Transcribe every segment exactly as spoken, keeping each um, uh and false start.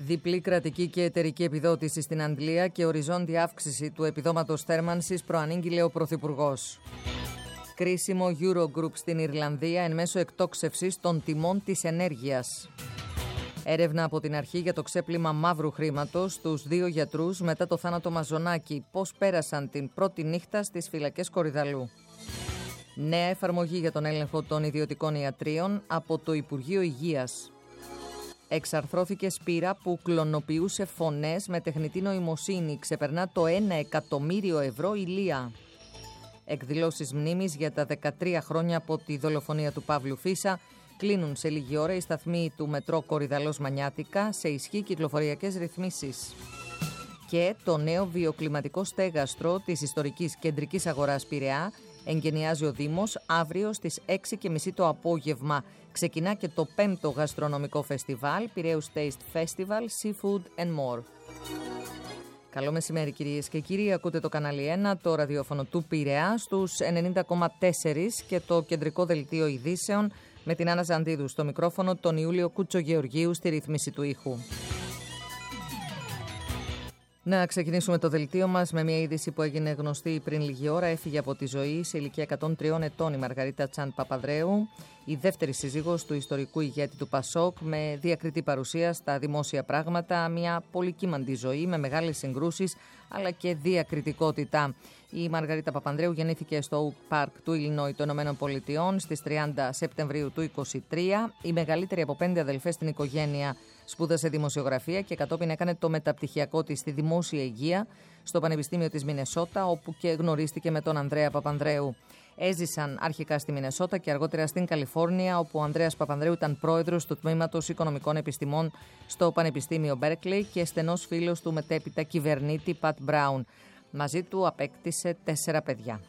Διπλή κρατική και εταιρική επιδότηση στην Αντλία και οριζόντια αύξηση του επιδόματος θέρμανσης προανήγγειλε ο Πρωθυπουργός. Κρίσιμο Eurogroup στην Ιρλανδία εν μέσω εκτόξευσης των τιμών της ενέργειας. Έρευνα από την αρχή για το ξέπλυμα μαύρου χρήματος στους δύο γιατρούς μετά το θάνατο Μαζονάκη. Πώς πέρασαν την πρώτη νύχτα στις φυλακές Κορυδαλλού. Νέα εφαρμογή για τον έλεγχο των ιδιωτικών ιατρίων από το Υπουργείο Υγείας. Εξαρθρώθηκε σπήρα που κλωνοποιούσε φωνές με τεχνητή νοημοσύνη. Ξεπερνά το ένα εκατομμύριο ευρώ ηλία. Εκδηλώσεις μνήμης για τα δεκατρία χρόνια από τη δολοφονία του Παύλου Φίσα. Κλείνουν σε λίγη ώρα οι σταθμοί του μετρό Κορυδαλλός Μανιάτικα σε ισχύ κυκλοφοριακές ρυθμίσεις. Και το νέο βιοκλιματικό στέγαστρο της ιστορικής κεντρικής αγοράς Πειραιά εγκαινιάζει ο Δήμος αύριο στις έξι και μισή το απόγευμα. Ξεκινά και το πέμπτο γαστρονομικό φεστιβάλ, Πειραιούς Taste Festival, Seafood and More. Καλό μεσημέρι κυρίες και κύριοι, ακούτε το κανάλι ένα, το ραδιόφωνο του Πειραιά στους ενενήντα κόμμα τέσσερα και το κεντρικό δελτίο ειδήσεων με την Άννα Ζαντίδου στο μικρόφωνο, τον Ιούλιο Κουτσογεωργίου στη ρύθμιση του ήχου. Να ξεκινήσουμε το δελτίο μας με μια είδηση που έγινε γνωστή πριν λίγη ώρα. Έφυγε από τη ζωή σε ηλικία εκατόν τρία ετών η Μαργαρίτα Τσάντ Παπανδρέου, η δεύτερη σύζυγος του ιστορικού ηγέτη του Πασόκ, με διακριτή παρουσία στα δημόσια πράγματα, μια πολυκύμαντη ζωή με μεγάλες συγκρούσεις αλλά και διακριτικότητα. Η Μαργαρίτα Παπανδρέου γεννήθηκε στο Oak Park του Ιλινόι των Ηνωμένων Πολιτειών στις τριάντα Σεπτεμβρίου του είκοσι τρία, η μεγαλύτερη από πέντε αδελφές στην οικογένεια. Σπούδασε δημοσιογραφία και κατόπιν έκανε το μεταπτυχιακό της στη δημόσια υγεία στο Πανεπιστήμιο της Μινεσότα, όπου και γνωρίστηκε με τον Ανδρέα Παπανδρέου. Έζησαν αρχικά στη Μινεσότα και αργότερα στην Καλιφόρνια, όπου ο Ανδρέας Παπανδρέου ήταν πρόεδρος του Τμήματος Οικονομικών Επιστημών στο Πανεπιστήμιο Μπέρκλεϊ και στενός φίλος του μετέπειτα κυβερνήτη Πατ Μπράουν. Μαζί του απέκτησε τέσσερα παιδιά.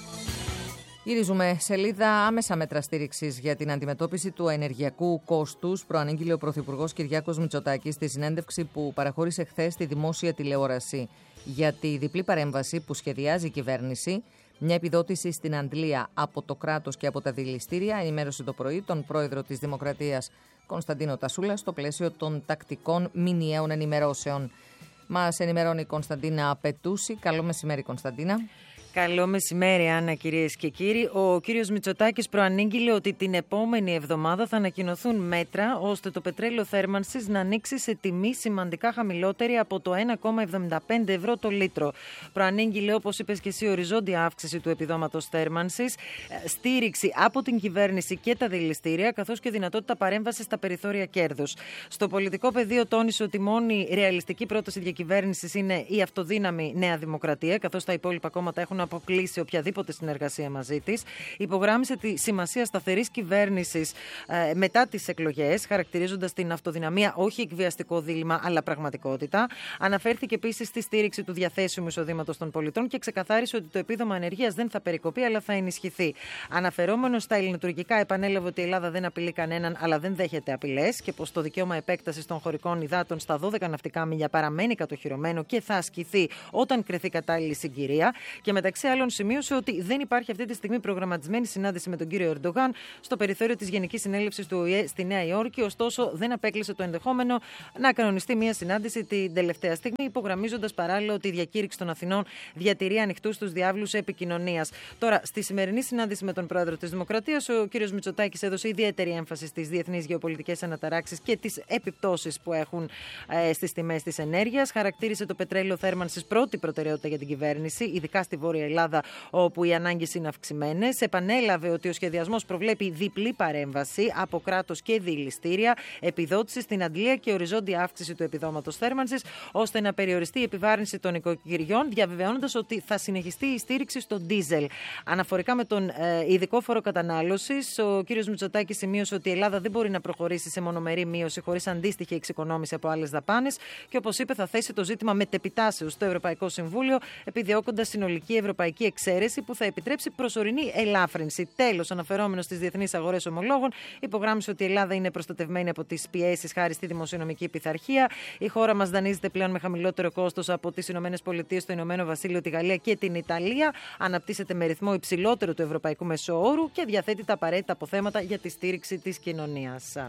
Γυρίζουμε σελίδα. Άμεσα μέτρα στήριξης για την αντιμετώπιση του ενεργειακού κόστους προανήγγειλε ο Πρωθυπουργός Κυριάκος Μητσοτάκης στη συνέντευξη που παραχώρησε χθες στη δημόσια τηλεόραση για τη διπλή παρέμβαση που σχεδιάζει η κυβέρνηση. Μια επιδότηση στην Αντλία από το κράτος και από τα δηληστήρια, ενημέρωσε το πρωί τον πρόεδρο της Δημοκρατίας Κωνσταντίνο Τασούλα στο πλαίσιο των τακτικών μηνιαίων ενημερώσεων. Μας ενημερώνει η Κωνσταντίνα Πετούση. Καλό μεσημέρι, Κωνσταντίνα. Καλό μεσημέρι, Άννα, κυρίες και κύριοι. Ο κύριος Μητσοτάκης προανήγγειλε ότι την επόμενη εβδομάδα θα ανακοινωθούν μέτρα ώστε το πετρέλαιο θέρμανσης να ανοίξει σε τιμή σημαντικά χαμηλότερη από το ένα κόμμα εβδομήντα πέντε ευρώ το λίτρο. Προανήγγειλε, όπως είπες και εσύ, οριζόντια αύξηση του επιδόματος θέρμανσης, στήριξη από την κυβέρνηση και τα δηληστήρια, καθώς και δυνατότητα παρέμβασης στα περιθώρια κέρδους. Στο πολιτικό πεδίο τόνισε ότι μόνη ρεαλιστική πρόταση διακυβέρνησης είναι η αυτοδύναμη Νέα Δημοκρατία, καθώς τα υπόλοιπα κόμματα έχουν αποκλείσει οποιαδήποτε συνεργασία μαζί της. Υπογράμμισε τη σημασία σταθερής κυβέρνησης ε, μετά τις εκλογές, χαρακτηρίζοντας την αυτοδυναμία όχι εκβιαστικό δίλημμα, αλλά πραγματικότητα. Αναφέρθηκε επίσης στη στήριξη του διαθέσιμου εισοδήματος των πολιτών και ξεκαθάρισε ότι το επίδομα ανεργίας δεν θα περικοπεί, αλλά θα ενισχυθεί. Αναφερόμενος στα ελληνοτουρκικά, επανέλαβε ότι η Ελλάδα δεν απειλεί κανέναν, αλλά δεν δέχεται απειλές και πως το δικαίωμα επέκτασης των χωρικών υδάτων στα δώδεκα ναυτικά μίλια παραμένει κατοχυρωμένο και θα ασκηθεί όταν κρεθεί κατάλληλη συγκυρία. Και μεταξύ άλλων, σημείωσε ότι δεν υπάρχει αυτή τη στιγμή προγραμματισμένη συνάντηση με τον κύριο Ερντογάν στο περιθώριο της Γενικής Συνέλευσης του Ο Ε Ε στη Νέα Υόρκη. Ωστόσο, δεν απέκλεισε το ενδεχόμενο να κανονιστεί μια συνάντηση την τελευταία στιγμή, υπογραμμίζοντας παράλληλα ότι η διακήρυξη των Αθηνών διατηρεί ανοιχτούς τους διάβλους επικοινωνίας. Τώρα, στη σημερινή συνάντηση με τον πρόεδρο της Δημοκρατίας, ο κύριος Μητσοτάκης έδωσε ιδιαίτερη έμφαση στις διεθνείς γεωπολιτικές αναταράξεις και τις επιπτώσεις που έχουν ε, στις τιμές της ενέργειας. Χαρακτήρισε το πετρέλαιο θέρμανσης πρώτη προτεραιότητα για την κυβέρνηση, ειδικά στη Βόρεια Ελλάδα, όπου οι ανάγκες είναι αυξημένες. Επανέλαβε ότι ο σχεδιασμός προβλέπει διπλή παρέμβαση από κράτος και δηληστήρια, επιδότηση στην Αντλία και οριζόντια αύξηση του επιδόματος θέρμανσης, ώστε να περιοριστεί η επιβάρυνση των οικοκυριών, διαβεβαιώνοντας ότι θα συνεχιστεί η στήριξη στο ντίζελ. Αναφορικά με τον ε, ειδικό φόρο κατανάλωσης, ο κ. Μητσοτάκης σημείωσε ότι η Ελλάδα δεν μπορεί να προχωρήσει σε μονομερή μείωση χωρίς αντίστοιχη εξοικονόμηση από άλλες δαπάνες και, όπως είπε, θα θέσει το ζήτημα μετεπιτάσεως στο Ευρωπαϊκό Συμβούλιο, επιδιώκοντας συνολική ευρωπαϊκή εξαίρεση που θα επιτρέψει προσωρινή ελάφρυνση. Τέλος, αναφερόμενος στις διεθνείς αγορές ομολόγων, υπογράμμισε ότι η Ελλάδα είναι προστατευμένη από τις πιέσεις χάρη στη δημοσιονομική πειθαρχία. Η χώρα μας δανείζεται πλέον με χαμηλότερο κόστος από τις ΗΠΑ, το Ηνωμένο Βασίλειο, τη Γαλλία και την Ιταλία. Αναπτύσσεται με ρυθμό υψηλότερο του ευρωπαϊκού μεσοόρου και διαθέτει τα απαραίτητα αποθέματα για τη στήριξη της κοινωνίας. Άννα.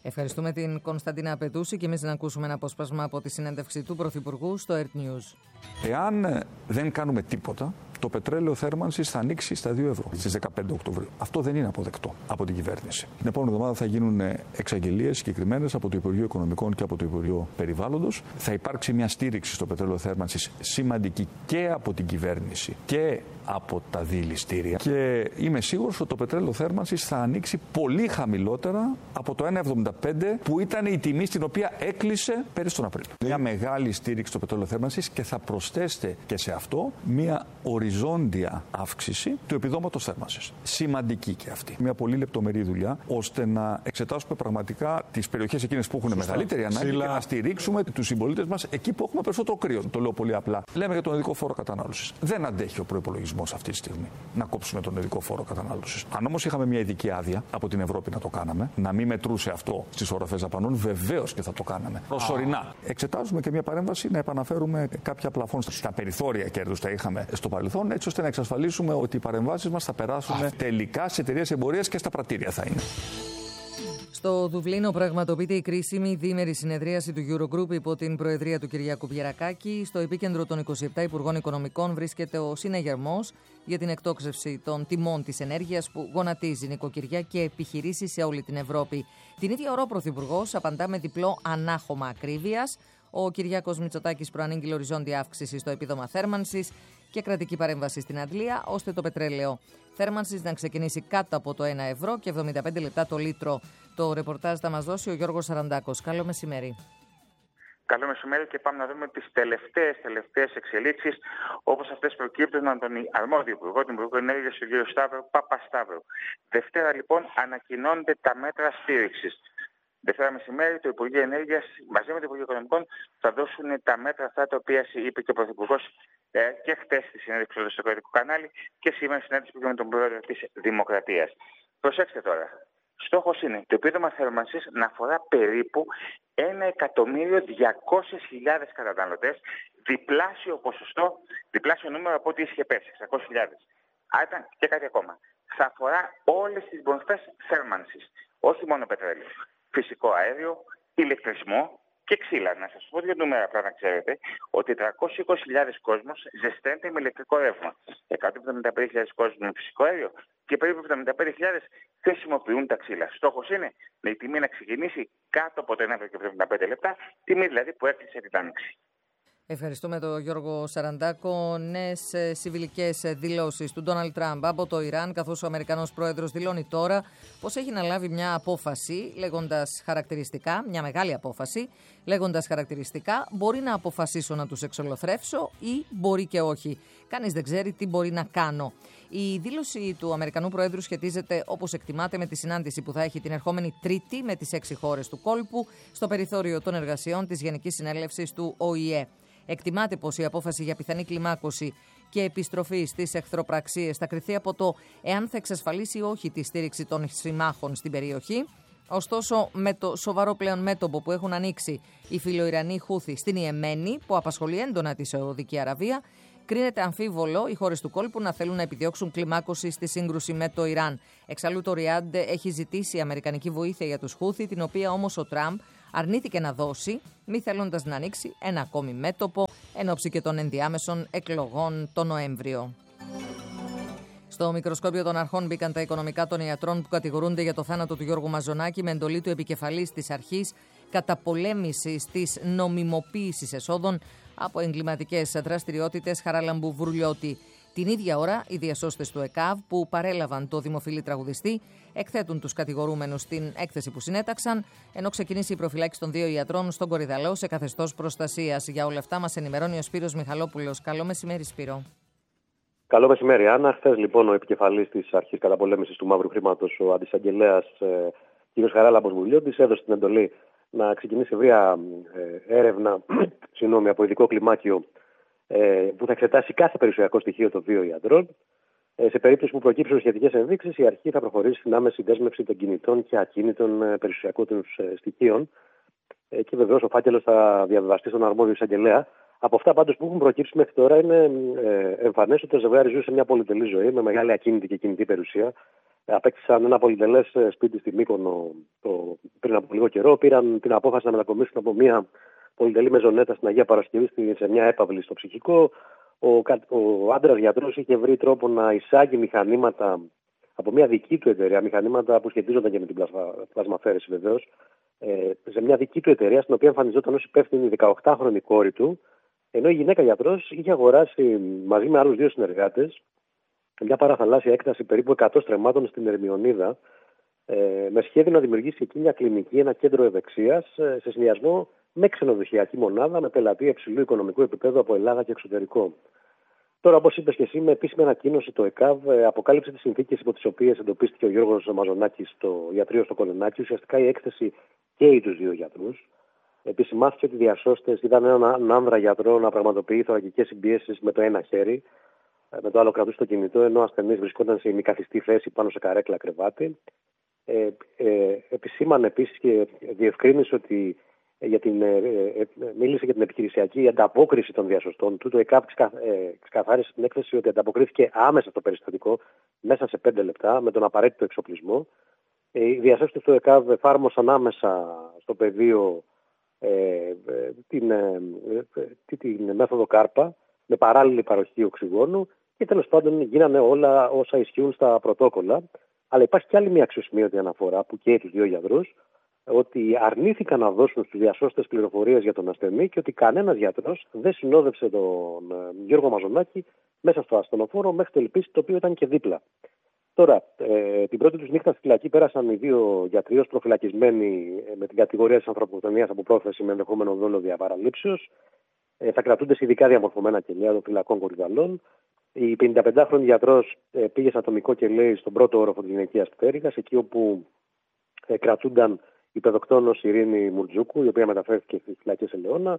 Ευχαριστούμε την Κωνσταντίνα Απετούση και εμείς να ακούσουμε ένα απόσπασμα από τη συνέντευξη του Πρωθυπουργού στο Earth News. Εάν δεν κάνουμε τίποτα, το πετρέλαιο θέρμανσης θα ανοίξει στα δύο ευρώ στις δεκαπέντε Οκτωβρίου. Αυτό δεν είναι αποδεκτό από την κυβέρνηση. Την επόμενη εβδομάδα θα γίνουν εξαγγελίες συγκεκριμένες από το Υπουργείο Οικονομικών και από το Υπουργείο Περιβάλλοντος. Θα υπάρξει μια στήριξη στο πετρέλαιο θέρμανσης σημαντική και από την κυβέρνηση και από τα δηληστήρια. Και είμαι σίγουρος ότι το πετρέλαιο θέρμανσης θα ανοίξει πολύ χαμηλότερα από το ένα εβδομήντα πέντε που ήταν η τιμή στην οποία έκλεισε πέρυσι τον Απρίλιο. Μια μεγάλη στήριξη στο πετρέλαιο θέρμανσης και θα προσθέσετε και σε αυτό μια οριζόντια αύξηση του επιδόματος θέρμανσης. Σημαντική και αυτή. Μια πολύ λεπτομερή δουλειά ώστε να εξετάσουμε πραγματικά τις περιοχές εκείνες που έχουν Σωστά. μεγαλύτερη ανάγκη Σύλλα. και να στηρίξουμε τους συμπολίτες μας εκεί που έχουμε περισσότερο κρύο. Το λέω πολύ απλά. Λέμε για τον ειδικό φόρο κατανάλωσης. Δεν αντέχει ο προϋπολογισμός αυτή τη στιγμή να κόψουμε τον ειδικό φόρο κατανάλωσης. Αν όμως είχαμε μια ειδική άδεια από την Ευρώπη να το κάναμε, να μην μετρούσε αυτό στις οροφές δαπανών, βεβαίως και θα το κάναμε. Προσωρινά. Εξετάζουμε και μια παρέμβαση να επαναφέρουμε κάποια πλαφόν στα περιθώρια κέρδους τα είχαμε στο παρελθόν, έτσι ώστε να εξασφαλίσουμε ότι οι παρεμβάσεις μας θα περάσουν Α. τελικά σε εταιρείες εμπορίας και στα πρατήρια θα είναι. Στο Δουβλίνο πραγματοποιείται η κρίσιμη διήμερη συνεδρίαση του Eurogroup υπό την προεδρία του Κυριάκου Πιερακάκη. Στο επίκεντρο των είκοσι επτά Υπουργών Οικονομικών βρίσκεται ο συναγερμός για την εκτόξευση των τιμών της ενέργειας που γονατίζει νοικοκυριά και επιχειρήσεις σε όλη την Ευρώπη. Την ίδια ώρα ο Πρωθυπουργός απαντά με διπλό ανάχωμα ακρίβειας. Ο Κυριάκος Μητσοτάκης προανήγγειλε οριζόντια αύξηση στο επίδομα θέρμανσης και κρατική παρέμβαση στην Αντλία, ώστε το πετρέλαιο θέρμανσης να ξεκινήσει κάτω από το ένα ευρώ και εβδομήντα πέντε λεπτά το λίτρο. Το ρεπορτάζ θα μας δώσει ο Γιώργος Σαραντάκος. Καλό μεσημέρι. Καλό μεσημέρι και πάμε να δούμε τις τελευταίες, τελευταίες εξελίξεις όπως αυτές προκύπτουν από τον αρμόδιο υπουργό, τον Υπουργό Ενέργειας, τον κύριο Σταύρο Παπασταύρου. Δευτέρα λοιπόν ανακοινώνονται τα μέτρα στήριξης. Δευτέρα μεσημέρι το Υπουργείο Ενέργειας μαζί με το Υπουργείο Οικονομικών θα δώσουν τα μέτρα αυτά τα οποία είπε και ο Πρωθυπουργός ε, και χτες στη συνέντευξη στο κρατικό κανάλι και σήμερα στη συνέντευξη με τον Πρόεδρο της Δημοκρατίας. Προσέξτε τώρα. Στόχος είναι το επίδομα θέρμανσης να αφορά περίπου ένα εκατομμύριο διακόσιες χιλιάδες καταναλωτές, διπλάσιο ποσοστό, διπλάσιο νούμερο από ό,τι είχε πέσει, εξακόσιες χιλιάδες. Άρα και κάτι ακόμα. Θα αφορά όλες τις μορφές θέρμανσης, όχι μόνο πετρέλαιο. Φυσικό αέριο, ηλεκτρισμό και ξύλα. Να σας πω δύο νούμερα απλά να ξέρετε ότι τριακόσιες είκοσι χιλιάδες κόσμος ζεσταίνεται με ηλεκτρικό ρεύμα. εκατόν εβδομήντα πέντε χιλιάδες κόσμος με φυσικό αέριο και περίπου εβδομήντα πέντε χιλιάδες χρησιμοποιούν τα ξύλα. Στόχος είναι η τιμή να ξεκινήσει κάτω από το ένα ευρώ και εβδομήντα πέντε λεπτά, τιμή δηλαδή που έκλεισε την άνοιξη. Ευχαριστούμε τον Γιώργο Σαραντάκο. Νέες συμβιλικές δηλώσεις του Ντόναλντ Τραμπ από το Ιράν, καθώς ο Αμερικανός πρόεδρος δηλώνει τώρα πως έχει να λάβει μια απόφαση, λέγοντας χαρακτηριστικά, μια μεγάλη απόφαση, λέγοντας χαρακτηριστικά, μπορεί να αποφασίσω να τους εξολοθρεύσω ή μπορεί και όχι. Κανείς δεν ξέρει τι μπορεί να κάνω. Η δήλωση του Αμερικανού Προέδρου σχετίζεται, όπως εκτιμάται, με τη συνάντηση που θα έχει την ερχόμενη Τρίτη με τις έξι χώρες του κόλπου στο περιθώριο των εργασιών της Γενικής Συνέλευσης του Ο Η Ε. Εκτιμάται πως η απόφαση για πιθανή κλιμάκωση και επιστροφή στις εχθροπραξίες θα κριθεί από το εάν θα εξασφαλίσει ή όχι τη στήριξη των συμμάχων στην περιοχή. Ωστόσο, με το σοβαρό πλέον μέτωπο που έχουν ανοίξει οι φιλοϊρανοί Χούθι στην Ιεμένη, που απασχολεί έντονα τη Σαουδική Αραβία, κρίνεται αμφίβολο οι χώρες του κόλπου να θέλουν να επιδιώξουν κλιμάκωση στη σύγκρουση με το Ιράν. Εξαλλού, το Ριάντ έχει ζητήσει αμερικανική βοήθεια για τους Χούθι, την οποία όμως ο Τραμπ αρνήθηκε να δώσει, μη θέλοντας να ανοίξει ένα ακόμη μέτωπο εν ώψη και των ενδιάμεσων εκλογών το Νοέμβριο. Στο μικροσκόπιο των αρχών μπήκαν τα οικονομικά των ιατρών που κατηγορούνται για το θάνατο του Γιώργου Μαζονάκη με εντολή του επικεφαλής της αρχής καταπολέμησης της νομιμοποίησης εσόδων από εγκληματικές δραστηριότητες Χαράλαμπου Βρουλιώτη. Την ίδια ώρα, οι διασώστες του ΕΚΑΒ που παρέλαβαν το δημοφιλή τραγουδιστή εκθέτουν τους κατηγορούμενους στην έκθεση που συνέταξαν, ενώ ξεκινήσει η προφυλάκηση των δύο ιατρών στον Κορυδαλό σε καθεστώς προστασίας. Για όλα αυτά μας ενημερώνει ο Σπύρος Μιχαλόπουλος. Καλό μεσημέρι, Σπύρο. Καλό μεσημέρι, Άννα. Χθες λοιπόν ο επικεφαλής της αρχής καταπολέμησης του μαύρου χρήματος, ο αντισαγγελέας ε, κ. Χαράλαμπος Βουλιώτης, έδωσε την εντολή να ξεκινήσει ευρεία ε, έρευνα συγγνώμη, από ειδικό κλιμάκιο ε, που θα εξετάσει κάθε περιουσιακό στοιχείο των δύο ιατρών. Ε, σε περίπτωση που προκύψουν σχετικές ενδείξεις, η αρχή θα προχωρήσει στην άμεση δέσμευση των κινητών και ακίνητων ε, περιουσιακών τους ε, στοιχείων. Ε, και βεβαίως ο φάκελος θα διαβιβαστεί στον αρμόδιο εισαγγελέα. Από αυτά πάντως που έχουν προκύψει μέχρι τώρα είναι ε, εμφανές ότι το ζευγάρι ζούσε μια πολυτελή ζωή με μεγάλη ακίνητη και κινητή περιουσία. Απέκτησαν ένα πολυτελές σπίτι στη Μύκονο το, πριν από λίγο καιρό. Πήραν την απόφαση να μετακομίσουν από μια πολυτελή μεζονέτα στην Αγία Παρασκευή σε μια έπαυλη στο Ψυχικό. Ο, ο άντρας γιατρός είχε βρει τρόπο να εισάγει μηχανήματα από μια δική του εταιρεία, μηχανήματα που σχετίζονταν και με την πλασμαφέρεση βεβαίως, ε, σε μια δική του εταιρεία, στην οποία εμφανιζόταν ως υπεύθυνη δεκαοκτάχρονη κόρη του, ενώ η γυναίκα γιατρός είχε αγοράσει μαζί με άλλους δύο συνεργάτες μια παραθαλάσσια έκταση περίπου εκατό στρεμμάτων στην Ερμιονίδα, ε, με σχέδιο να δημιουργήσει εκεί μια κλινική, ένα κέντρο ευεξίας, ε, σε συνδυασμό με ξενοδοχειακή μονάδα, με πελατεία υψηλού οικονομικού επίπεδου από Ελλάδα και εξωτερικό. Τώρα, όπως είπες και εσύ, με επίσημη ανακοίνωση το ΕΚΑΒ ε, αποκάλυψε τις συνθήκες υπό τις οποίες εντοπίστηκε ο Γιώργος Μαζονάκης στο ιατρείο στο Κολονάκι. Ουσιαστικά η έκθεση καίει τους δύο γιατρούς. Επισημάθηκε ότι οι διασώστες είδαν έναν άνδρα γιατρό να πραγματοποιεί θωρακικές συμπιέσεις με το ένα χέρι, με το άλλο κρατούσε το κινητό, ενώ ο ασθενής βρισκόταν σε ημικαθιστή θέση πάνω σε καρέκλα κρεβάτι. Ε, ε, επισήμανε επίσης και διευκρίνησε ότι για την, ε, ε, μίλησε για την επιχειρησιακή ανταπόκριση των διασωστών του. Το ΕΚΑΒ ξεκαθάρισε στην έκθεση ότι ανταποκρίθηκε άμεσα στο περιστατικό, μέσα σε πέντε λεπτά, με τον απαραίτητο εξοπλισμό. Ε, οι διασώστες του ΕΚΑΒ εφάρμοσαν άμεσα στο πεδίο ε, ε, την, ε, ε, την μέθοδο Κάρπα, με παράλληλη παροχή οξυγόνου, και τέλος πάντων γίνανε όλα όσα ισχύουν στα πρωτόκολλα. Αλλά υπάρχει και άλλη μια αξιοσημείωτη αναφορά που καίει τους δύο γιατρούς, ότι αρνήθηκαν να δώσουν στους διασώστες πληροφορίες για τον ασθενή και ότι κανένας γιατρός δεν συνόδευσε τον Γιώργο Μαζονάκη μέσα στο ασθενοφόρο μέχρι το Ελπίση, το οποίο ήταν και δίπλα. Τώρα, ε, την πρώτη τους νύχτα στη φυλακή πέρασαν οι δύο γιατροί ως προφυλακισμένοι ε, με την κατηγορία της ανθρωποκτονίας από πρόθεση με ενδεχόμενο δόλο δια παραλήψεως. Ε, θα κρατούνται σε ειδικά διαμορφωμένα κελιά των φυλακών Κορυδαλών. Η πενηνταπεντάχρονη γιατρός ε, πήγε σε ατομικό κελί στον πρώτο όροφο της γυναικείας πτέρυγας, εκεί όπου ε, κρατούνταν η παιδοκτόνος Ειρήνη Μουρτζούκου, η οποία μεταφέρθηκε στις φυλακές Ελαιώνα.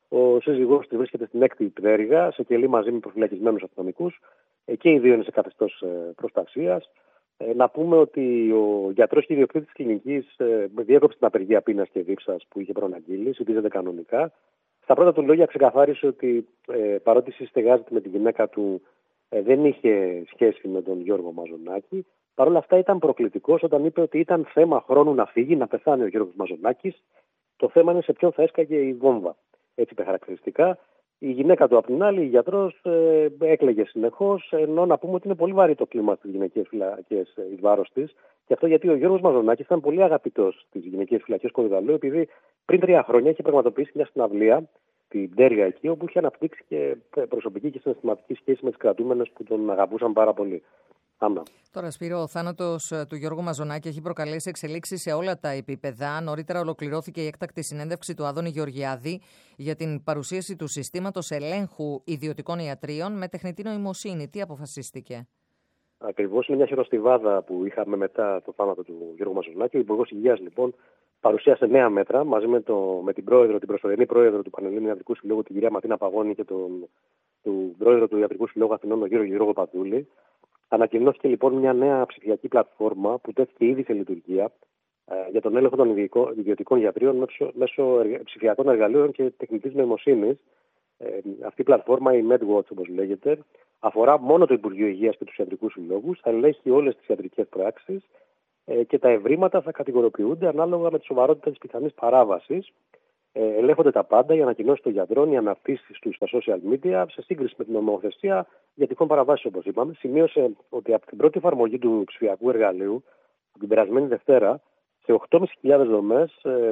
Ο σύζυγός της βρίσκεται στην έκτη πτέρυγα, σε κελί μαζί με προφυλακισμένους αστυνομικούς. Ε, και οι δύο είναι σε καθεστώς ε, προστασίας. Ε, να πούμε ότι ο γιατρός και ιδιοκτήτης της κλινικής ε, διέκοψε την απεργία πείνας και δίψας που είχε προαναγγείλει, συντίζεται κανονικά. Στα πρώτα του λόγια ξεκαθάρισε ότι ε, παρότι συστεγάζεται με τη γυναίκα του, ε, δεν είχε σχέση με τον Γιώργο Μαζονάκη. Παρ' όλα αυτά ήταν προκλητικός όταν είπε ότι ήταν θέμα χρόνου να φύγει, να πεθάνει ο Γιώργος Μαζονάκης. Το θέμα είναι σε ποιον θα έσκαγε η βόμβα. Έτσι είπε χαρακτηριστικά. Η γυναίκα του, απ' την άλλη, η γιατρός, ε, έκλαιγε συνεχώς, ενώ να πούμε ότι είναι πολύ βαρύ το κλίμα στις γυναικείες φυλακές ε, εις βάρος της. Και αυτό γιατί ο Γιώργος Μαζονάκης ήταν πολύ αγαπητός στις γυναικείες φυλακές Κορυδαλού, επειδή πριν τρία χρόνια είχε πραγματοποιήσει μια συναυλία, την Πτέρυγα εκεί, όπου είχε αναπτύξει και προσωπική και συναισθηματική σχέση με τις κρατούμενες που τον αγαπούσαν πάρα πολύ. Άμα. Τώρα, Σπύρο, ο θάνατος του Γιώργου Μαζονάκη έχει προκαλέσει εξελίξεις σε όλα τα επίπεδα. Νωρίτερα ολοκληρώθηκε η έκτακτη συνέντευξη του Άδωνη Γεωργιάδη για την παρουσίαση του συστήματος ελέγχου ιδιωτικών ιατρίων με τεχνητή νοημοσύνη. Τι αποφασίστηκε? Ακριβώς, είναι μια χειροστιβάδα που είχαμε μετά το θάνατο του Γιώργου Μαζονάκη. Ο Υπουργός Υγείας, λοιπόν, παρουσίασε νέα μέτρα μαζί με, το, με την πρόεδρο, την προσωρινή πρόεδρο του Πανελλήνιου Ιατρικού Συλλόγου, την κυρία Ματίνα Παγώνη, και τον του πρόεδρο του Ιατρικού Συλλόγου Αθηνών, τον κύριο Γιώργο Παντούλη. Ανακοινώθηκε λοιπόν μια νέα ψηφιακή πλατφόρμα που τέθηκε ήδη σε λειτουργία ε, για τον έλεγχο των ιδιωτικών γιατρίων μέσω, μέσω ψηφιακών εργαλείων και τεχνητής νοημοσύνης. Ε, αυτή η πλατφόρμα, η MedWatch όπως λέγεται, αφορά μόνο το Υπουργείο Υγείας και τους ιατρικούς συλλόγους, θα ελέγχει όλες τις ιατρικές πράξεις ε, και τα ευρήματα θα κατηγοριοποιούνται ανάλογα με τη σοβαρότητα της πιθανής παράβασης. Ε, ελέγχονται τα πάντα, οι ανακοινώσεις των γιατρών, οι αναρτήσεις τους στα social media, σε σύγκριση με την νομοθεσία για τυχόν παραβάσεις, όπως είπαμε. Σημείωσε ότι από την πρώτη εφαρμογή του ψηφιακού εργαλείου, την περασμένη Δευτέρα, σε οκτώ χιλιάδες πεντακόσιες δομές ε,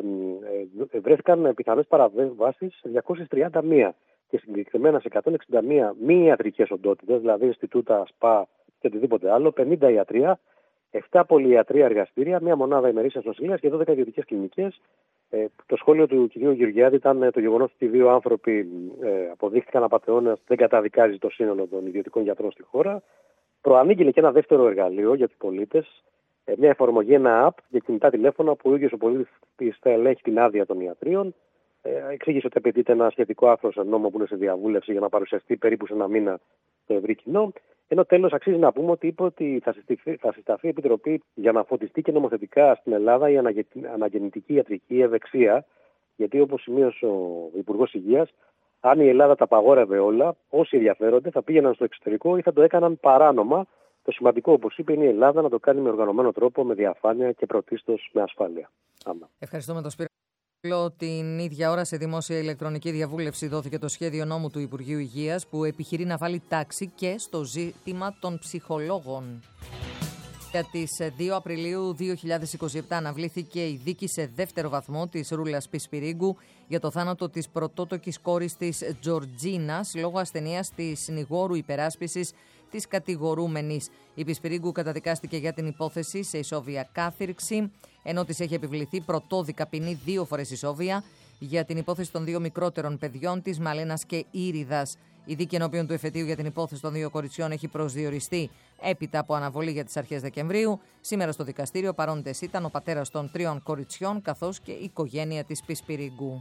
ε, βρέθηκαν πιθανές παραβάσεις σε διακόσιες τριάντα μία και συγκεκριμένα σε εκατόν εξήντα μία μη ιατρικές οντότητες, δηλαδή Ινστιτούτα, ΣΠΑ και οτιδήποτε άλλο, πενήντα ιατρία, επτά πολυιατρία εργαστήρια, μία μονάδα ημερήσιας νοσηλείας και δώδεκα ιδιωτικές κλινικές. Ε, το σχόλιο του κ. Γεωργιάδη ήταν ε, το γεγονός ότι οι δύο άνθρωποι ε, αποδείχθηκαν απατεώνες, δεν καταδικάζει το σύνολο των ιδιωτικών γιατρών στη χώρα. Προανήγγειλε και ένα δεύτερο εργαλείο για τους πολίτες, ε, μια εφαρμογή, ένα app για κινητά τηλέφωνα που ο ίδιος ο πολίτης θα ελέγχει την άδεια των ιατρίων. Ε, εξήγησε ότι απαιτείται ένα σχετικό άρθρο σε νόμο που είναι σε διαβούλευση για να παρουσιαστεί περίπου σε ένα μήνα στο ευρύ κοινό. Ενώ τέλος αξίζει να πούμε ότι είπε ότι θα συσταθεί, θα συσταθεί επιτροπή για να φωτιστεί και νομοθετικά στην Ελλάδα η αναγεννητική ιατρική ευεξία, γιατί όπως σημείωσε ο Υπουργός Υγείας, αν η Ελλάδα τα απαγόρευε όλα, όσοι ενδιαφέρονται θα πήγαιναν στο εξωτερικό ή θα το έκαναν παράνομα. Το σημαντικό, όπως είπε, είναι η Ελλάδα να το κάνει με οργανωμένο τρόπο, με διαφάνεια και πρωτίστως με ασφάλεια. Άμα. Ευχαριστούμε τον Σπύρο. Την ίδια ώρα σε δημόσια ηλεκτρονική διαβούλευση δόθηκε το σχέδιο νόμου του Υπουργείου Υγείας που επιχειρεί να βάλει τάξη και στο ζήτημα των ψυχολόγων. Για τις δύο Απριλίου δύο χιλιάδες είκοσι επτά αναβλήθηκε η δίκη σε δεύτερο βαθμό της Ρούλας Πισπυρίγκου για το θάνατο της πρωτότοκης κόρης της Τζορτζίνας λόγω ασθενείας της συνηγόρου υπεράσπισης της κατηγορούμενης. Η Πισπυρίγκου καταδικάστηκε για την υπόθεση σε ισόβια κάθυρξη, ενώ της έχει επιβληθεί πρωτόδικα ποινή δύο φορές ισόβια για την υπόθεση των δύο μικρότερων παιδιών της, Μαλένας και Ήριδας. Η δίκη ενώπιον του εφετείου για την υπόθεση των δύο κοριτσιών έχει προσδιοριστεί έπειτα από αναβολή για τις αρχές Δεκεμβρίου. Σήμερα στο δικαστήριο παρόντες ήταν ο πατέρας των τριών κοριτσιών καθώς και η οικογένεια της Πισπυρίγκου.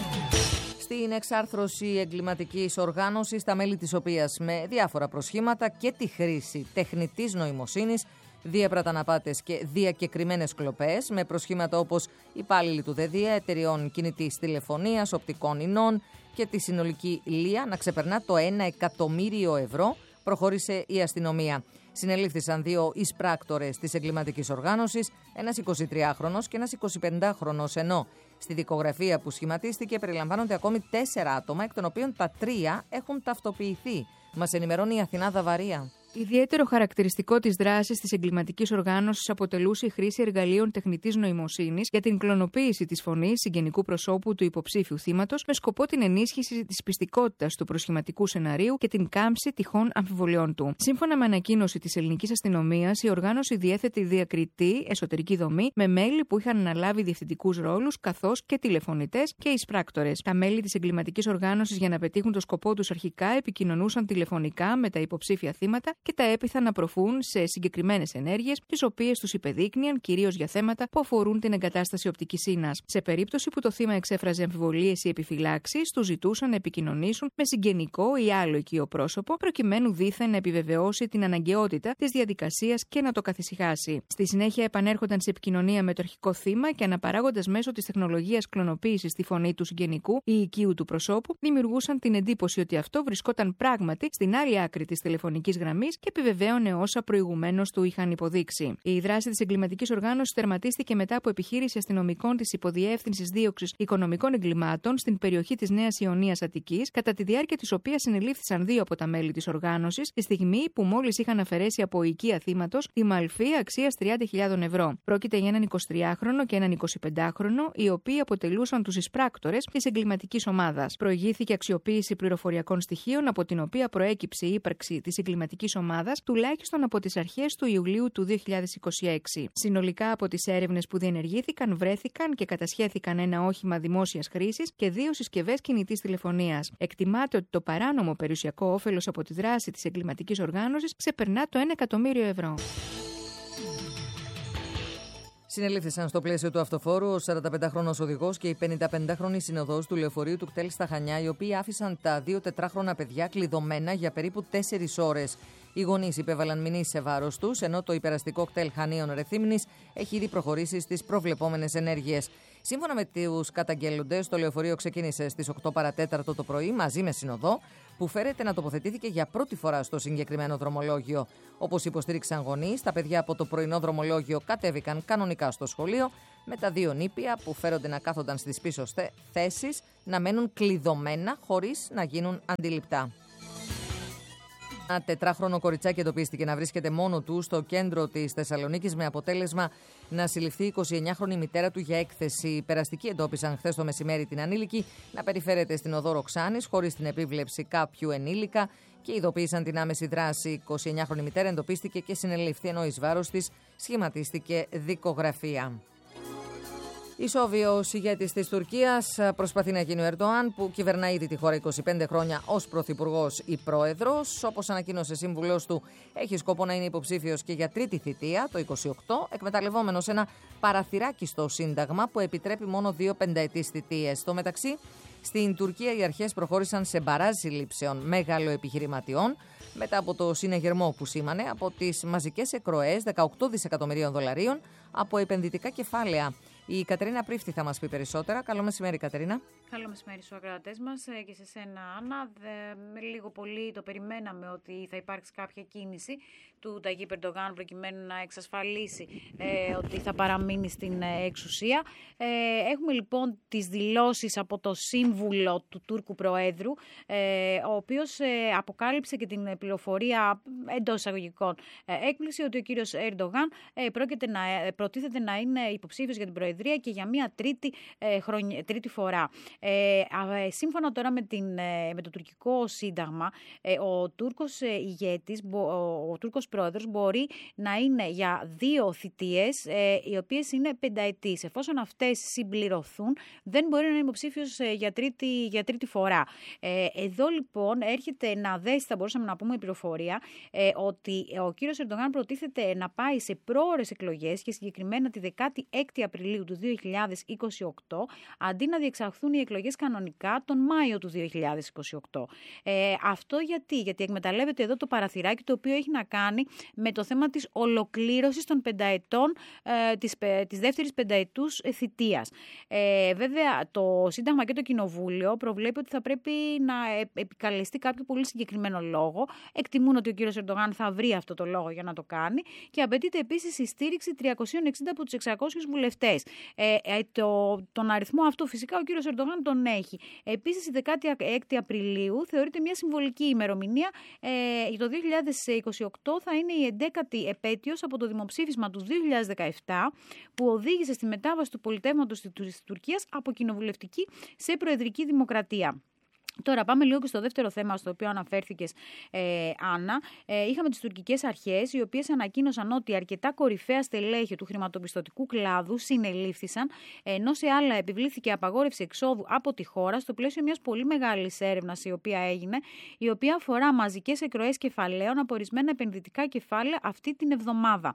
Στην εξάρθρωση εγκληματικής οργάνωσης, τα μέλη της οποίας με διάφορα προσχήματα και τη χρήση τεχνητής νοημοσύνης διέπραταν απάτες και διακεκριμένες κλοπές με προσχήματα όπως υπάλληλοι του ΔΕΔΙΑ, εταιριών κινητής τηλεφωνίας, οπτικών ινών και τη συνολική λία να ξεπερνά το ένα εκατομμύριο ευρώ, προχώρησε η αστυνομία. Συνελήφθησαν δύο εισπράκτορες της εγκληματικής οργάνωσης, ένας εικοσιτριάχρονος και ένας εικοσιπεντάχρονος, ενώ στη δικογραφία που σχηματίστηκε περιλαμβάνονται ακόμη τέσσερα άτομα, εκ των οποίων τα τρία έχουν ταυτοποιηθεί. Μας ενημερώνει η Αθηνά Δαβαρία. Ιδιαίτερο χαρακτηριστικό της δράσης της εγκληματικής οργάνωσης αποτελούσε η χρήση εργαλείων τεχνητής νοημοσύνης για την κλωνοποίηση της φωνής συγγενικού προσώπου του υποψήφιου θύματος με σκοπό την ενίσχυση της πιστικότητας του προσχηματικού σεναρίου και την κάμψη τυχόν αμφιβολιών του. Σύμφωνα με ανακοίνωση της ελληνικής αστυνομίας, η οργάνωση διέθετε διακριτή εσωτερική δομή με μέλη που είχαν αναλάβει διευθυντικούς ρόλους καθώς και τηλεφωνητές και εισπράκτορες. Τα μέλη της εγκληματικής οργάνωσης, για να πετύχουν το σκοπό τους, αρχικά επικοινωνούσαν τηλεφωνικά με τα υποψήφια θύματα και τα έπειθαν να προβούν σε συγκεκριμένες ενέργειες, τις οποίες τους υπεδείκνυαν κυρίως για θέματα που αφορούν την εγκατάσταση οπτικής ίνας. Σε περίπτωση που το θύμα εξέφραζε αμφιβολίες ή επιφυλάξεις, του ζητούσαν να επικοινωνήσουν με συγγενικό ή άλλο οικείο πρόσωπο, προκειμένου δήθεν να επιβεβαιώσει την αναγκαιότητα της διαδικασίας και να το καθησυχάσει. Στη συνέχεια επανέρχονταν σε επικοινωνία με το αρχικό θύμα και, αναπαράγοντας μέσω της τεχνολογίας κλωνοποίησης τη φωνή του συγγενικού ή οικείου του προσώπου, δημιουργούσαν την εντύπωση ότι αυτό βρισκόταν πράγματι στην άλλη άκρη της τηλεφωνικής γραμμής και επιβεβαίωνε όσα προηγουμένως του είχαν υποδείξει. Η δράση της εγκληματικής οργάνωσης τερματίστηκε μετά από επιχείρηση αστυνομικών της Υποδιεύθυνσης Δίωξης Οικονομικών Εγκλημάτων στην περιοχή της Νέας Ιωνίας Αττικής, κατά τη διάρκεια της οποίας συνελήφθησαν δύο από τα μέλη της οργάνωσης, τη στιγμή που μόλις είχαν αφαιρέσει από οικία θύματος τη μαλφή αξίας τριάντα χιλιάδες ευρώ. Πρόκειται για έναν εικοσιτριάχρονο και έναν εικοσιπεντάχρονο, οι οποίοι αποτελούσαν τους εισπράκτορες της εγκληματικής ομάδας. Προηγήθηκε αξιοποίηση πληροφοριακών στοιχείων, από την οποία προέκυψε η ύπαρξη της εγκληματικής ομάδας τουλάχιστον από τις αρχές του Ιουλίου του δύο χιλιάδες είκοσι έξι. Συνολικά, από τις έρευνες που διενεργήθηκαν, βρέθηκαν και κατασχέθηκαν ένα όχημα δημόσιας χρήσης και δύο συσκευές κινητής τηλεφωνίας. Εκτιμάται ότι το παράνομο περιουσιακό όφελος από τη δράση της εγκληματικής οργάνωσης ξεπερνά το ένα εκατομμύριο ευρώ. Συνελήφθησαν στο πλαίσιο του αυτοφόρου ο σαρανταπεντάχρονος οδηγός και η πενηνταπεντάχρονη συνοδός του λεωφορείου του κτέλ στα Χανιά, οι οποίοι άφησαν τα δύο τετράχρονα παιδιά κλειδωμένα για περίπου τέσσερις ώρες. Οι γονείς υπέβαλαν μηνύσεις σε βάρος τους, ενώ το υπεραστικό κτέλ Χανίων Ρεθύμνης έχει ήδη προχωρήσει στις προβλεπόμενες ενέργειες. Σύμφωνα με τους καταγγέλλοντες, το λεωφορείο ξεκίνησε στις οκτώ παρατέταρτο το πρωί μαζί με συνοδό, που φέρεται να τοποθετήθηκε για πρώτη φορά στο συγκεκριμένο δρομολόγιο. Όπως υποστήριξαν γονείς, τα παιδιά από το πρωινό δρομολόγιο κατέβηκαν κανονικά στο σχολείο, με τα δύο νήπια που φέρονται να κάθονταν στις πίσω θέσεις να μένουν κλειδωμένα χωρίς να γίνουν αντιληπτά. Ένα τετράχρονο κοριτσάκι εντοπίστηκε να βρίσκεται μόνο του στο κέντρο της Θεσσαλονίκης, με αποτέλεσμα να συλληφθεί η εικοσιεννιάχρονη μητέρα του για έκθεση. Οι περαστικοί εντόπισαν χθες το μεσημέρι την ανήλικη να περιφέρεται στην οδό Ροξάνης χωρίς την επίβλεψη κάποιου ενήλικα και ειδοποίησαν την άμεση δράση. Η εικοσιεννιάχρονη μητέρα εντοπίστηκε και συνελήφθη, ενώ εις βάρος της σχηματίστηκε δικογραφία. Ισόβιος ηγέτης της Τουρκίας προσπαθεί να γίνει ο Ερντοάν, που κυβερνά ήδη τη χώρα είκοσι πέντε χρόνια ως πρωθυπουργός ή πρόεδρος. Όπως ανακοίνωσε σύμβουλός του, έχει σκοπό να είναι υποψήφιος και για τρίτη θητεία, το είκοσι οκτώ, εκμεταλλευόμενος ένα παραθυράκι στο Σύνταγμα που επιτρέπει μόνο δύο πενταετής θητείες. Στο μεταξύ, στην Τουρκία οι αρχές προχώρησαν σε μπαράζ συλλήψεων μεγαλοεπιχειρηματιών μετά από το συνεγερμό που σήμανε από τις μαζικές εκροές δεκαοκτώ δισεκατομμυρίων δολαρίων από επενδυτικά κεφάλαια. Η Κατερίνα Πρίφτη θα μας πει περισσότερα. Καλό μεσημέρι, Κατερίνα. Καλό μεσημέρι στους ακροατές μας και σε σένα, Άννα. Δε, λίγο πολύ το περιμέναμε ότι θα υπάρξει κάποια κίνηση του Ταγίπ Ερντογάν προκειμένου να εξασφαλίσει ε, ότι θα παραμείνει στην ε, εξουσία. Ε, έχουμε λοιπόν τις δηλώσεις από το σύμβουλο του Τούρκου Προέδρου, ε, ο οποίος ε, αποκάλυψε και την πληροφορία εντός εισαγωγικών ε, έκπληξη ότι ο κύριος Ερντογάν ε, πρόκειται να, ε, προτίθεται να είναι υποψήφιος για την Προεδρία και για μια τρίτη, ε, χρονι... τρίτη φορά. Ε, ε, σύμφωνα τώρα με, την, ε, με το τουρκικό σύνταγμα, ε, ο Τούρκος ε, ηγέτης, ο, ο Τούρκος πρόεδρος μπορεί να είναι για δύο θητείες, ε, οι οποίες είναι πενταετής. Εφόσον αυτές συμπληρωθούν, δεν μπορεί να είναι υποψήφιος ε, για, τρίτη, για τρίτη φορά. Ε, εδώ λοιπόν έρχεται να δέσει, θα μπορούσαμε να πούμε η πληροφορία, ε, ότι ο κύριος Ερντογάν προτίθεται να πάει σε πρόωρες εκλογές και συγκεκριμένα τη δεκάτη έκτη Απριλίου του δύο χιλιάδες είκοσι οκτώ, αντί να διεξαχθούν οι εκλογές κανονικά τον Μάιο του δύο χιλιάδες είκοσι οκτώ. Ε, αυτό γιατί, γιατί εκμεταλλεύεται εδώ το παραθυράκι το οποίο έχει να κάνει με το θέμα της ολοκλήρωσης των πενταετών ε, της, της δεύτερης πενταετούς θητείας. Ε, βέβαια, το Σύνταγμα και το Κοινοβούλιο προβλέπει ότι θα πρέπει να επικαλεστεί κάποιο πολύ συγκεκριμένο λόγο. Εκτιμούν ότι ο κύριος Ερντογάν θα βρει αυτό το λόγο για να το κάνει και απαιτείται επίσης η στήριξη τριακόσιοι εξήντα από τους εξακόσιους βουλευτές. Ε, ε, το, τον αριθμό αυτό φυσικά ο κύριος Ερντογάν τον έχει. Επίσης, η δεκάτη έκτη Απριλίου θεωρείται μια συμβολική ημερομηνία. Ε, το δύο χιλιάδες είκοσι οκτώ θα είναι η εντέκατη επέτειος από το δημοψήφισμα του δύο χιλιάδες δεκαεπτά που οδήγησε στη μετάβαση του πολιτεύματος της Τουρκίας από κοινοβουλευτική σε προεδρική δημοκρατία. Τώρα πάμε λίγο και στο δεύτερο θέμα στο οποίο αναφέρθηκες, ε, Άννα. Ε, είχαμε τις τουρκικές αρχές, οι οποίες ανακοίνωσαν ότι αρκετά κορυφαία στελέχη του χρηματοπιστωτικού κλάδου συνελήφθησαν, ενώ σε άλλα επιβλήθηκε απαγόρευση εξόδου από τη χώρα στο πλαίσιο μιας πολύ μεγάλης έρευνας η οποία έγινε, η οποία αφορά μαζικές εκροές κεφαλαίων από ορισμένα επενδυτικά κεφάλαια αυτή την εβδομάδα.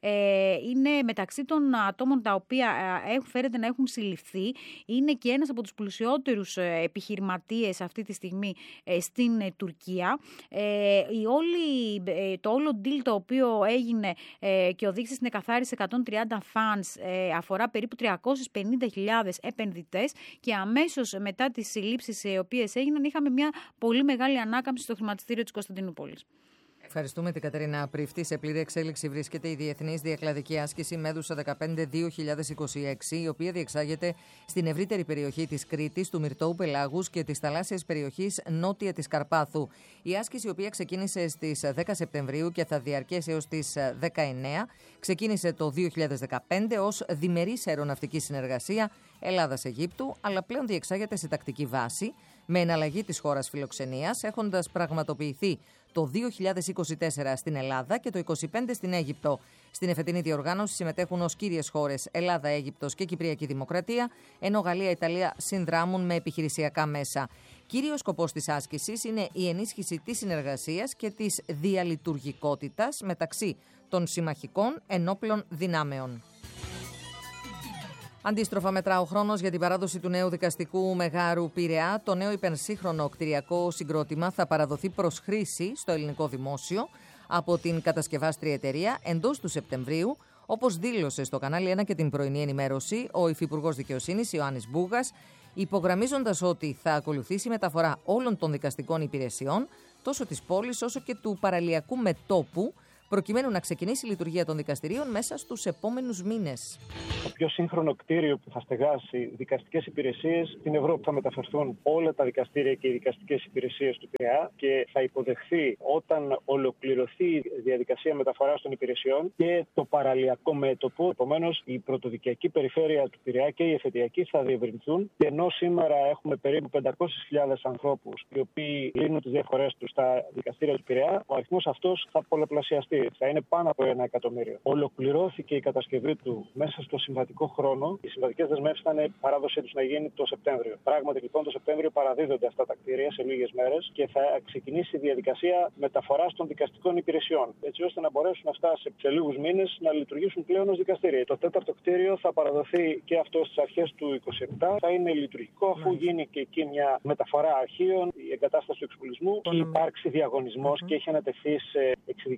Ε, είναι μεταξύ των ατόμων τα οποία ε, φέρεται να έχουν συλληφθεί, είναι και ένας από τους πλουσιότερους ε, επιχειρηματίες αυτή τη στιγμή ε, στην ε, Τουρκία. Ε, η όλη, ε, το όλο deal το οποίο έγινε ε, και οδήγησε στην εκαθάριση εκατόν τριάντα funds ε, αφορά περίπου τριακόσιες πενήντα χιλιάδες επενδυτές και αμέσως μετά τις συλλήψεις οι οποίες έγιναν είχαμε μια πολύ μεγάλη ανάκαμψη στο χρηματιστήριο της Κωνσταντινούπολης. Ευχαριστούμε την Κατερίνα Πρίφτη. Σε πλήρη εξέλιξη βρίσκεται η Διεθνής Διακλαδική Άσκηση Μέδουσα δεκαπέντε δύο χιλιάδες είκοσι έξι, η οποία διεξάγεται στην ευρύτερη περιοχή της Κρήτης, του Μυρτώου Πελάγους και της θαλάσσιας περιοχής νότια της Καρπάθου. Η άσκηση, η οποία ξεκίνησε στις δέκα Σεπτεμβρίου και θα διαρκέσει έως τις δεκαεννέα, ξεκίνησε το δύο χιλιάδες δεκαπέντε ως διμερής αεροναυτική συνεργασία Ελλάδας-Αιγύπτου, αλλά πλέον διεξάγεται σε τακτική βάση, με εναλλαγή της χώρας φιλοξενίας, έχοντας πραγματοποιηθεί το δύο χιλιάδες είκοσι τέσσερα στην Ελλάδα και το είκοσι πέντε στην Αίγυπτο. Στην εφετινή διοργάνωση συμμετέχουν ως κύριες χώρες Ελλάδα, Αίγυπτος και Κυπριακή Δημοκρατία, ενώ Γαλλία, Ιταλία συνδράμουν με επιχειρησιακά μέσα. Κύριος σκοπός της άσκησης είναι η ενίσχυση της συνεργασίας και της διαλειτουργικότητας μεταξύ των συμμαχικών ενόπλων δυνάμεων. Αντίστροφα, μετρά ο χρόνος για την παράδοση του νέου δικαστικού μεγάρου Πειραιά. Το νέο υπερσύγχρονο κτηριακό συγκρότημα θα παραδοθεί προς χρήση στο ελληνικό δημόσιο από την κατασκευάστρια εταιρεία εντός του Σεπτεμβρίου, όπως δήλωσε στο κανάλι ένα και την πρωινή ενημέρωση ο Υφυπουργός Δικαιοσύνης Ιωάννης Μπούγας, υπογραμμίζοντας ότι θα ακολουθήσει μεταφορά όλων των δικαστικών υπηρεσιών, τόσο της πόλης όσο και του παραλιακού μετώπου, προκειμένου να ξεκινήσει η λειτουργία των δικαστηρίων μέσα στους επόμενους μήνες. Το πιο σύγχρονο κτίριο που θα στεγάσει δικαστικές υπηρεσίες στην Ευρώπη. Θα μεταφερθούν όλα τα δικαστήρια και οι δικαστικές υπηρεσίες του Πειραιά και θα υποδεχθεί όταν ολοκληρωθεί η διαδικασία μεταφοράς των υπηρεσιών και το παραλιακό μέτωπο. Επομένως, η πρωτοδικιακή περιφέρεια του Πειραιά και η εφετειακή θα διευρυνθούν. Και ενώ σήμερα έχουμε περίπου πεντακόσιες χιλιάδες ανθρώπους οι οποίοι λύνουν τις διαφορές τους στα δικαστήρια του Πειραιά, ο αριθμός αυτός θα πολλαπλασιαστεί. Θα είναι πάνω από ένα εκατομμύριο. Ολοκληρώθηκε η κατασκευή του μέσα στο συμβατικό χρόνο. Οι συμβατικές δεσμεύσεις ήταν η παράδοσή τους να γίνει το Σεπτέμβριο. Πράγματι, λοιπόν, το Σεπτέμβριο παραδίδονται αυτά τα κτίρια σε λίγες μέρες και θα ξεκινήσει η διαδικασία μεταφοράς των δικαστικών υπηρεσιών. Έτσι ώστε να μπορέσουν αυτά σε, σε λίγους μήνες να λειτουργήσουν πλέον ως δικαστήρια. Το τέταρτο κτίριο θα παραδοθεί και αυτό στις αρχές του είκοσι επτά. Θα είναι λειτουργικό αφού γίνει και εκεί μια μεταφορά αρχείων, η εγκατάσταση του εξοπλισμού και υπάρξει διαγωνισμός mm-hmm. και έχει ανατεθεί σε εξειδικευμένη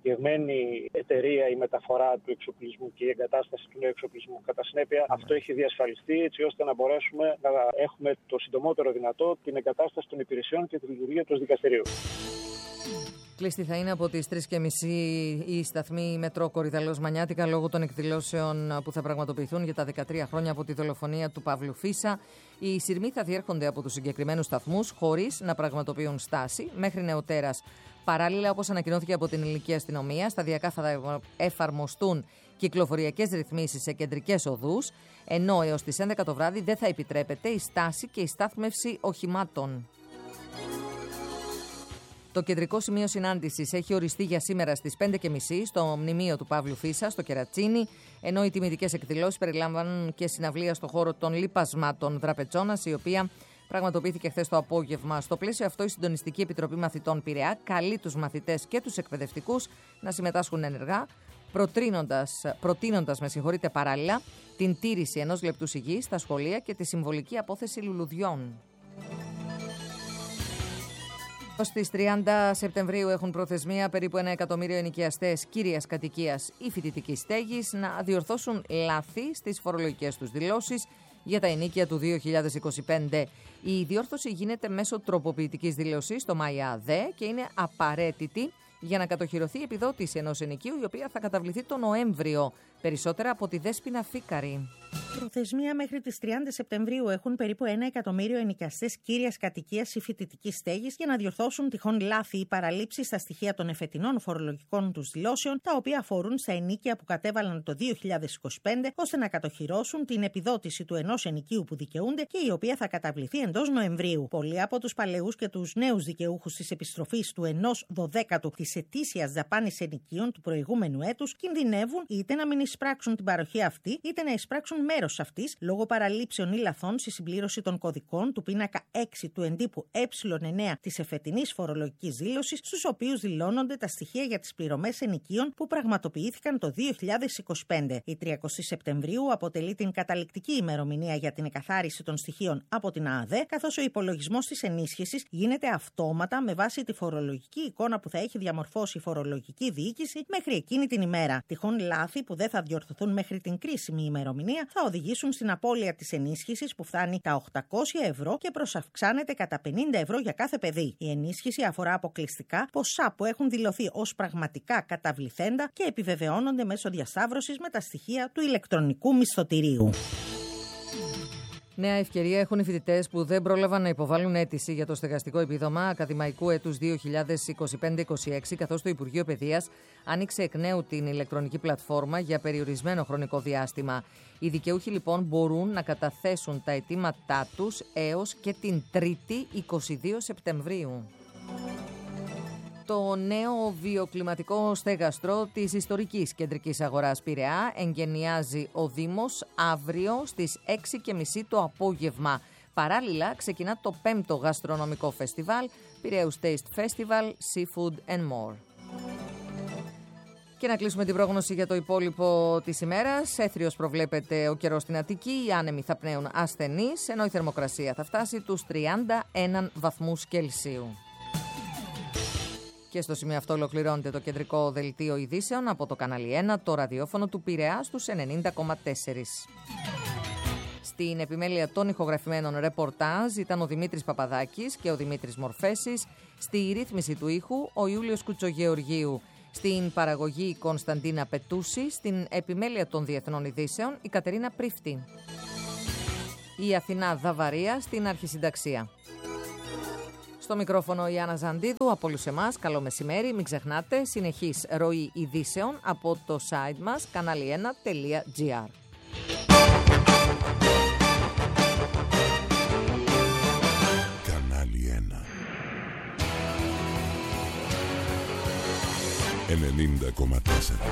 γίνει εταιρεία η μεταφορά του εξοπλισμού και η εγκατάσταση του νέου εξοπλισμού. Κατά συνέπεια, αυτό έχει διασφαλιστεί έτσι ώστε να μπορέσουμε να έχουμε το συντομότερο δυνατό την εγκατάσταση των υπηρεσιών και τη λειτουργία του δικαστηρίου. Κλειστή θα είναι από τις τρεις και μισή η σταθμή μετρό Κορυδαλλός Μανιάτικα λόγω των εκδηλώσεων που θα πραγματοποιηθούν για τα δεκατρία χρόνια από τη δολοφονία του Παύλου Φίσα. Οι σειρμοί θα διέρχονται από τους συγκεκριμένους σταθμούς χωρίς να πραγματοποιούν στάση μέχρι νεοτέρας. Παράλληλα, όπως ανακοινώθηκε από την ελληνική αστυνομία, σταδιακά θα εφαρμοστούν κυκλοφοριακές ρυθμίσεις σε κεντρικές οδούς, ενώ έως τις έντεκα το βράδυ δεν θα επιτρέπεται η στάση και η στάθμευση οχημάτων. Το κεντρικό σημείο συνάντησης έχει οριστεί για σήμερα στις πέντε και μισή στο μνημείο του Παύλου Φίσα, στο Κερατσίνι, ενώ οι τιμητικές εκδηλώσεις περιλάμβανουν και συναυλία στο χώρο των λιπασμάτων Δραπετσώνας, η οποία πραγματοποιήθηκε χθες το απόγευμα. Στο πλαίσιο αυτό, η Συντονιστική Επιτροπή Μαθητών Πειραιά καλεί τους μαθητές και τους εκπαιδευτικούς να συμμετάσχουν ενεργά, προτείνοντας, προτείνοντας με συγχωρείτε, παράλληλα την τήρηση ενός λεπτού σιγής στα σχολεία και τη συμβολική απόθεση λουλουδιών. Στις τριάντα Σεπτεμβρίου έχουν προθεσμία περίπου ένα εκατομμύριο ενοικιαστές κύριας κατοικίας ή φοιτητικής στέγης να διορθώσουν λάθη στις φορολογικές τους δηλώσεις για τα ενοίκια του δύο χιλιάδες είκοσι πέντε. Η διόρθωση γίνεται μέσω τροποποιητικής δήλωσης στο ΜΑΙΑΔΕ και είναι απαραίτητη για να κατοχυρωθεί η επιδότηση ενός ενοικίου, η οποία θα καταβληθεί το Νοέμβριο. Περισσότερα από τη Δέσποινα Φίκαρη. Προθεσμία μέχρι τις τριάντα Σεπτεμβρίου έχουν περίπου ένα εκατομμύριο ενοικιαστές κύριας κατοικίας ή φοιτητικής στέγης για να διορθώσουν τυχόν λάθη ή παραλήψεις στα στοιχεία των εφετινών φορολογικών τους δηλώσεων, τα οποία αφορούν στα ενοίκια που κατέβαλαν το δύο χιλιάδες είκοσι πέντε, ώστε να κατοχυρώσουν την επιδότηση του ενός ενοικίου που δικαιούνται και η οποία θα καταβληθεί εντός Νοεμβρίου. Πολλοί από τους παλαιούς και τους νέους δικαιούχους της επιστροφής του ενός δωδέκατου της ετήσιας δαπάνης ενοικίων του προηγούμενου έτους κινδυνεύουν είτε να μην εισπράξουν την παροχή αυτή, είτε να εισπράξουν μέρος αυτής λόγω παραλήψεων ή λαθών στη συμπλήρωση των κωδικών του πίνακα έξι του εντύπου ε εννέα της εφετινής φορολογικής δήλωσης, στους οποίους δηλώνονται τα στοιχεία για τις πληρωμές ενοικίων που πραγματοποιήθηκαν το δύο χιλιάδες είκοσι πέντε. Η τριάντα Σεπτεμβρίου αποτελεί την καταληκτική ημερομηνία για την εκαθάριση των στοιχείων από την ΑΔΕ, καθώς ο υπολογισμός της ενίσχυσης γίνεται αυτόματα με βάση τη φορολογική εικόνα που θα έχει διαμορφώσει η φορολογική διοίκηση μέχρι εκείνη την ημέρα. Τυχόν λάθη που δεν θα διορθωθούν μέχρι την κρίσιμη ημερομηνία θα οδηγήσουν στην απώλεια της ενίσχυσης που φτάνει τα οκτακόσια ευρώ και προσαυξάνεται κατά πενήντα ευρώ για κάθε παιδί. Η ενίσχυση αφορά αποκλειστικά ποσά που έχουν δηλωθεί ως πραγματικά καταβληθέντα και επιβεβαιώνονται μέσω διασταύρωσης με τα στοιχεία του ηλεκτρονικού μισθωτηρίου. Νέα ευκαιρία έχουν οι φοιτητές που δεν πρόλαβαν να υποβάλουν αίτηση για το στεγαστικό επίδομα ακαδημαϊκού έτους δύο χιλιάδες είκοσι πέντε είκοσι έξι, καθώς το Υπουργείο Παιδείας άνοιξε εκ νέου την ηλεκτρονική πλατφόρμα για περιορισμένο χρονικό διάστημα. Οι δικαιούχοι λοιπόν μπορούν να καταθέσουν τα αιτήματά τους έως και την Τρίτη εικοστή δεύτερη Σεπτεμβρίου. Το νέο βιοκλιματικό στέγαστρο της ιστορικής κεντρικής αγοράς Πειραιά εγκαινιάζει ο Δήμος αύριο στις έξι και μισή το απόγευμα. Παράλληλα ξεκινά το πέμπτο γαστρονομικό φεστιβάλ, Πειραιούς Taste Festival, Seafood and More. Και να κλείσουμε την πρόγνωση για το υπόλοιπο της ημέρας. Έθριος προβλέπεται ο καιρός στην Αττική, οι άνεμοι θα πνέουν ασθενείς, ενώ η θερμοκρασία θα φτάσει τους τριάντα ένα βαθμούς Κελσίου. Και στο σημείο αυτό ολοκληρώνεται το κεντρικό δελτίο ειδήσεων από το κανάλι ένα, το ραδιόφωνο του Πειραιά στους ενενήντα κόμμα τέσσερα. Στην επιμέλεια των ηχογραφημένων ρεπορτάζ ήταν ο Δημήτρης Παπαδάκης και ο Δημήτρης Μορφέσης, στη ρύθμιση του ήχου ο Ιούλιος Κουτσογεωργίου, στην παραγωγή η Κωνσταντίνα Πετούση, στην επιμέλεια των διεθνών ειδήσεων η Κατερίνα Πρίφτη. Η Αθηνά Δαβαρία στην αρχισυνταξία. Στο μικρόφωνο η Άννα Ζαντίδου, από όλους εμάς, καλό μεσημέρι, μην ξεχνάτε, συνεχής ροή ειδήσεων από το site μας κανάλι ένα τελεία τζι άρ. Κανάλι ένα ενενήντα κόμμα τέσσερα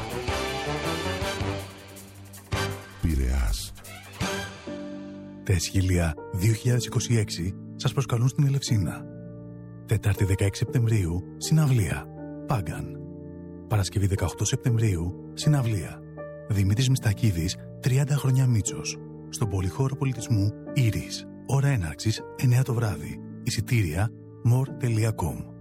Πειραιάς. Τα Εσχήλια δύο χιλιάδες είκοσι έξι σας προσκαλούν στην Ελευσίνα. Τετάρτη δεκαέξι Σεπτεμβρίου, συναυλία. Πάγκαν. Παρασκευή δεκαοκτώ Σεπτεμβρίου, συναυλία. Δημήτρης Μιστακίδης, τριάντα χρόνια Μίτσος. Στον Πολυχώρο Πολιτισμού Ήρης. Ώρα έναρξης εννιά το βράδυ. Εισιτήρια more τελεία com.